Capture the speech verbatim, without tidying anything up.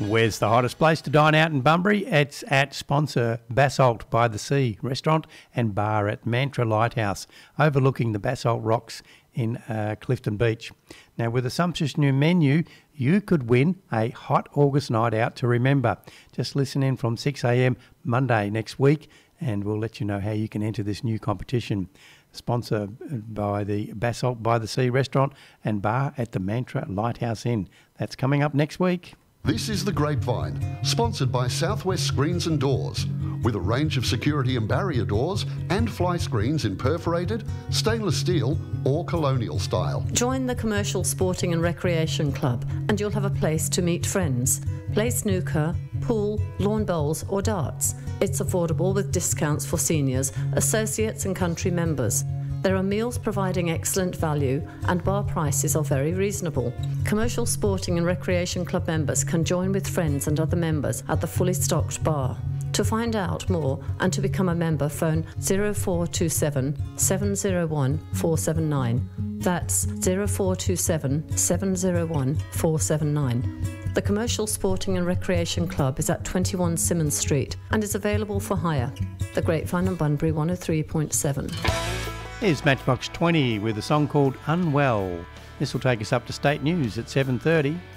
Where's the hottest place to dine out in Bunbury? It's at sponsor Basalt by the Sea restaurant and bar at Mantra Lighthouse, overlooking the basalt rocks in uh, Clifton Beach. Now, with a sumptuous new menu, you could win a hot August night out to remember. Just listen in from six a m Monday next week, and we'll let you know how you can enter this new competition. Sponsored by the Basalt by the Sea restaurant and bar at the Mantra Lighthouse Inn. That's coming up next week. This is The Grapevine, sponsored by Southwest Screens and Doors, with a range of security and barrier doors and fly screens in perforated, stainless steel or colonial style. Join the Commercial Sporting and Recreation Club and you'll have a place to meet friends. Play snooker, pool, lawn bowls or darts. It's affordable with discounts for seniors, associates and country members. There are meals providing excellent value and bar prices are very reasonable. Commercial Sporting and Recreation Club members can join with friends and other members at the fully stocked bar. To find out more and to become a member, phone zero four two seven, seven zero one, four seven nine. That's zero four two seven, seven zero one, four seven nine. The Commercial Sporting and Recreation Club is at twenty-one Simmons Street and is available for hire. The Grapevine and Bunbury one oh three point seven. Here's Matchbox twenty with a song called Unwell. This will take us up to state news at seven thirty.